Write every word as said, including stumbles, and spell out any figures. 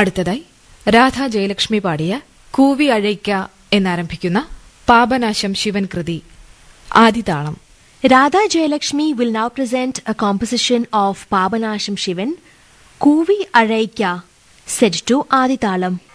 അടുത്തതായി രാധാ ജയലക്ഷ്മി പാടിയ കൂവി അഴയ്ക്ക എന്നാരംഭിക്കുന്ന പാപനാശം ശിവൻ കൃതി ആദിതാളം. Radha Jayalakshmi will now present a composition of Pabanasham Shivan, Kuvi Araikya, set to Adithalam.